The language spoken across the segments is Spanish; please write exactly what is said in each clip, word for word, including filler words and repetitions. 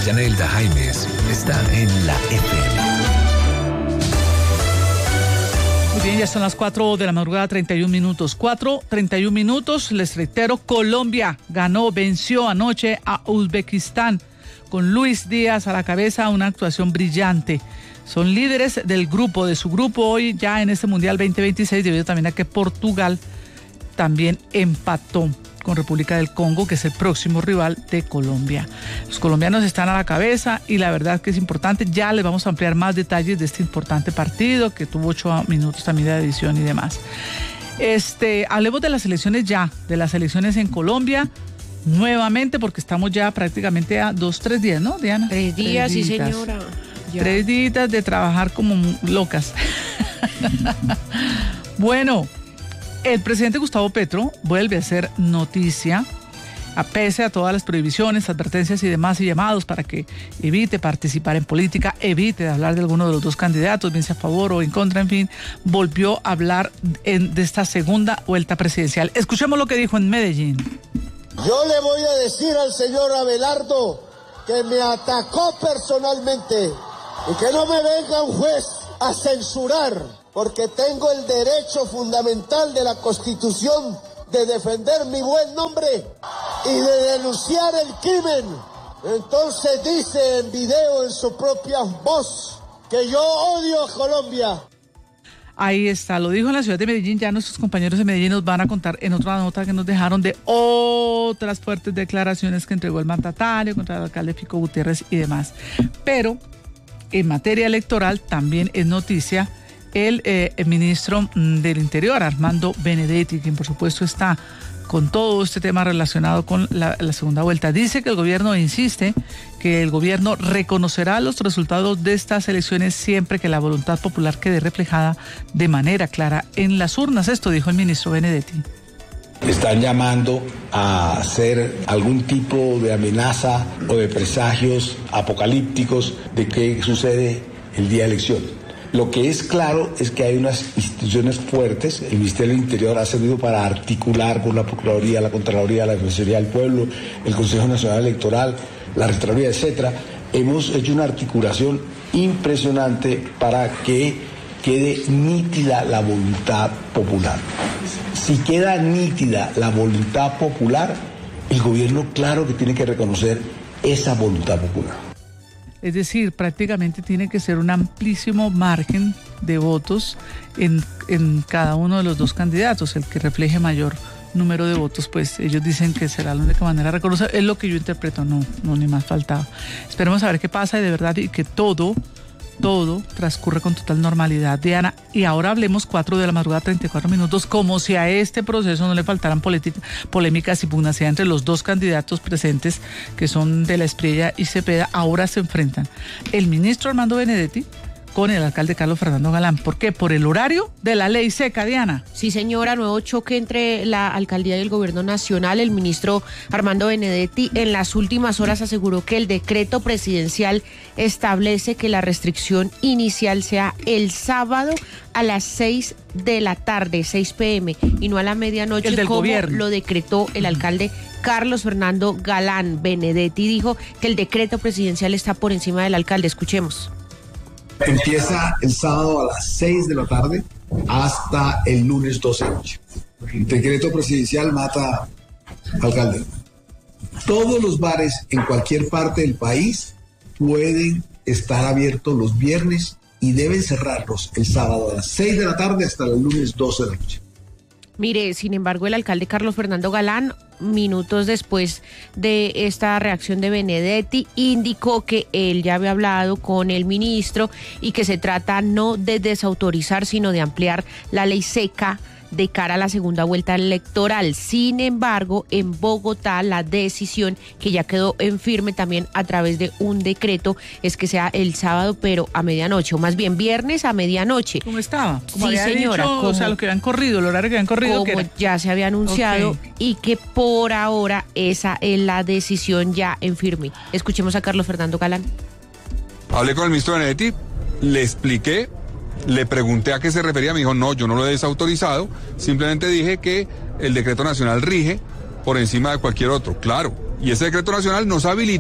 Yanelda Jaimes está en la F M. Muy bien, ya son las cuatro de la madrugada, treinta y un minutos. cuatro, treinta y un minutos. Les reitero, Colombia ganó, venció anoche a Uzbekistán con Luis Díaz a la cabeza, una actuación brillante. Son líderes del grupo, de su grupo hoy ya en este Mundial veinte veintiséis, debido también a que Portugal también empató con República del Congo, que es el próximo rival de Colombia. Los colombianos están a la cabeza y la verdad que es importante. Ya les vamos a ampliar más detalles de este importante partido que tuvo ocho minutos también de edición y demás. Este, hablemos de las elecciones ya, de las elecciones en Colombia nuevamente, porque estamos ya prácticamente a dos, tres días, ¿no, Diana? Tres días, sí, señora. Ya. Tres días de trabajar como locas. Bueno, el presidente Gustavo Petro vuelve a hacer noticia, a pese a todas las prohibiciones, advertencias y demás y llamados para que evite participar en política, evite hablar de alguno de los dos candidatos, bien sea a favor o en contra, en fin, volvió a hablar en, de esta segunda vuelta presidencial. Escuchemos lo que dijo en Medellín. Yo le voy a decir al señor Abelardo que me atacó personalmente y que no me venga un juez a censurar, porque tengo el derecho fundamental de la Constitución de defender mi buen nombre y de denunciar el crimen. Entonces dice en video, en su propia voz, que yo odio a Colombia. Ahí está, lo dijo en la ciudad de Medellín. Ya nuestros compañeros de Medellín nos van a contar en otra nota que nos dejaron de otras fuertes declaraciones que entregó el mandatario contra el alcalde Fico Gutiérrez y demás. Pero en materia electoral también es noticia el, eh, el ministro del Interior, Armando Benedetti, quien por supuesto está con todo este tema relacionado con la, la segunda vuelta. Dice que el gobierno insiste que el gobierno reconocerá los resultados de estas elecciones siempre que la voluntad popular quede reflejada de manera clara en las urnas. Esto dijo el ministro Benedetti. Están llamando a hacer algún tipo de amenaza o de presagios apocalípticos de qué sucede el día de elección. Lo que es claro es que hay unas instituciones fuertes. El Ministerio del Interior ha servido para articular con la Procuraduría, la Contraloría, la Defensoría del Pueblo, el Consejo Nacional Electoral, la Registraduría, etcétera. Hemos hecho una articulación impresionante para que quede nítida la voluntad popular. Si queda nítida la voluntad popular, el gobierno claro que tiene que reconocer esa voluntad popular. Es decir, prácticamente tiene que ser un amplísimo margen de votos en, en cada uno de los dos candidatos, el que refleje mayor número de votos, pues ellos dicen que será la única manera de reconocer. Es lo que yo interpreto, no, no, ni más faltaba. Esperemos a ver qué pasa y de verdad y que todo, todo transcurre con total normalidad, Diana. Y ahora hablemos cuatro de la madrugada, treinta y cuatro minutos, como si a este proceso no le faltaran polémicas y pugnacidad entre los dos candidatos presentes, que son de la Espriella y Cepeda. Ahora se enfrentan el ministro Armando Benedetti con el alcalde Carlos Fernando Galán. ¿Por qué? Por el horario de la ley seca, Diana. Sí, señora, nuevo choque entre la alcaldía y el gobierno nacional. El ministro Armando Benedetti en las últimas horas aseguró que el decreto presidencial establece que la restricción inicial sea el sábado a las seis de la tarde, seis p m, y no a la medianoche, como gobierno lo decretó el alcalde Carlos Fernando Galán. Benedetti dijo que el decreto presidencial está por encima del alcalde. Escuchemos. Empieza el sábado a las seis de la tarde hasta el lunes doce de noche. El decreto presidencial mata alcalde. Todos los bares en cualquier parte del país pueden estar abiertos los viernes y deben cerrarlos el sábado a las seis de la tarde hasta el lunes doce de la noche. Mire, sin embargo, el alcalde Carlos Fernando Galán, minutos después de esta reacción de Benedetti, indicó que él ya había hablado con el ministro y que se trata no de desautorizar, sino de ampliar la ley seca de cara a la segunda vuelta electoral. Sin embargo, en Bogotá la decisión que ya quedó en firme también a través de un decreto es que sea el sábado, pero a medianoche, o más bien viernes a medianoche. ¿Cómo estaba? Como sí, había señora. Dicho, como, o sea, lo que habían corrido, el horario que habían corrido. Como que era. ya se había anunciado, okay. Y que por ahora esa es la decisión ya en firme. Escuchemos a Carlos Fernando Galán. Hablé con el ministro Benedetti, le expliqué, le pregunté a qué se refería, me dijo, no, yo no lo he desautorizado, simplemente dije que el decreto nacional rige por encima de cualquier otro, claro, y ese decreto nacional nos habilita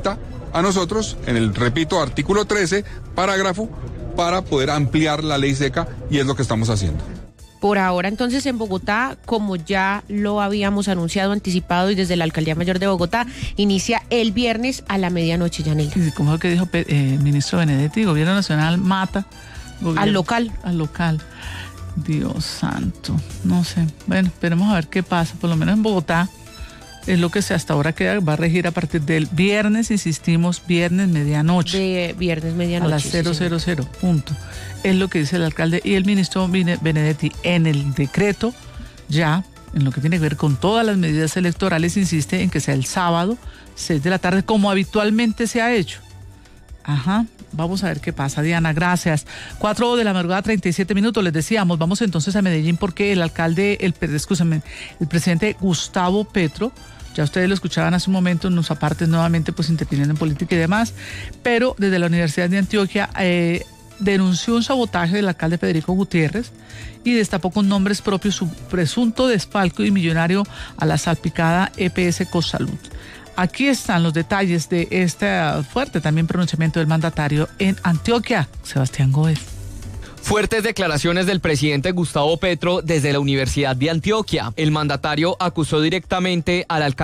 a nosotros en el, repito, artículo trece, parágrafo, para poder ampliar la ley seca, y es lo que estamos haciendo. Por ahora, entonces, en Bogotá, como ya lo habíamos anunciado, anticipado y desde la Alcaldía Mayor de Bogotá, inicia el viernes a la medianoche, Yanela. Sí, como lo que dijo el eh, ministro Benedetti, Gobierno Nacional mata gobierno, al local. Al local. Dios santo, no sé. Bueno, esperemos a ver qué pasa. Por lo menos en Bogotá es lo que se hasta ahora queda, va a regir a partir del viernes, insistimos, viernes medianoche. De viernes medianoche. A las cero cero cero, punto. Es lo que dice el alcalde y el ministro Benedetti en el decreto, ya en lo que tiene que ver con todas las medidas electorales, insiste en que sea el sábado, seis de la tarde, como habitualmente se ha hecho. Ajá, vamos a ver qué pasa, Diana, gracias. Cuatro de la madrugada, treinta y siete minutos, les decíamos, vamos entonces a Medellín porque el alcalde, el, escúchame, el presidente Gustavo Petro, ya ustedes lo escuchaban hace un momento en unos apartes nuevamente, pues interviniendo en política y demás, pero desde la Universidad de Antioquia eh, denunció un sabotaje del alcalde Federico Gutiérrez y destapó con nombres propios su presunto desfalco y millonario a la salpicada E P S Cosalud. Aquí están los detalles de este fuerte también pronunciamiento del mandatario en Antioquia, Sebastián Góez. Fuertes declaraciones del presidente Gustavo Petro desde la Universidad de Antioquia. El mandatario acusó directamente al alcalde